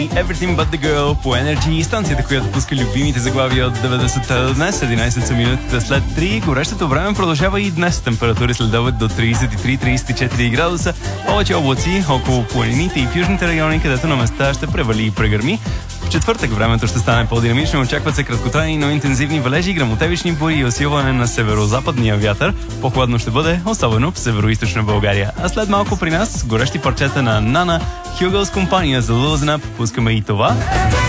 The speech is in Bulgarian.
Everything But The Girl по Energy, станцията, която пуска любимите заглавия от 90-та. Днес 11 са минутите след 3. Горещото време продължава и днес. Температури след обед до 33-34 градуса. Повече облаци около планините и в южните райони, където на места ще превали и прегърми. В четвъртък времето ще стане по-динамично. Очакват се краткотрайни, но интензивни валежи, гръмотевични бури и усилване на северо-западния вятър. По-хладно ще бъде, особено в северо-источна България. А след малко при нас горещи парчета на Нана, Hugo's компания за Loosen Up. Пускаме и това.